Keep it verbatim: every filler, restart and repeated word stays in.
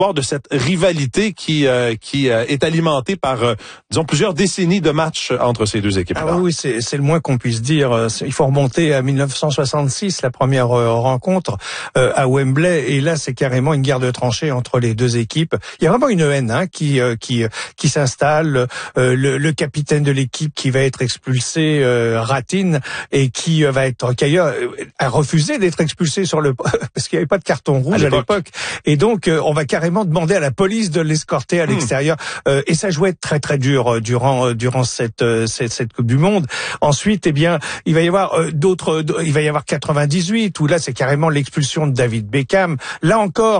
de cette rivalité qui euh, qui euh, est alimentée par, euh, disons, plusieurs décennies de matchs entre ces deux équipes-là. Ah oui, c'est, c'est le moins qu'on puisse dire. Il faut remonter à dix-neuf cent soixante-six, la première euh, rencontre euh, à Wembley, et là c'est carrément une guerre de tranchées entre les deux équipes. Il y a vraiment une haine hein, qui euh, qui qui s'installe. Euh, le, le capitaine de l'équipe qui va être expulsé, euh, Ratin, et qui euh, va être qui ailleurs a refusé d'être expulsé sur le parce qu'il n'y avait pas de carton rouge à l'époque. À l'époque. Et donc euh, on va carrément demander à la police de l'escorter à l'extérieur. Mmh. Euh, et ça jouait très très dur euh, durant euh, durant cette, euh, cette cette Coupe du Monde. Ensuite, eh bien, il va y avoir euh, d'autres. Il va y avoir quatre-vingt-dix-huit où là c'est carrément l'expulsion de David Beckham. Là encore.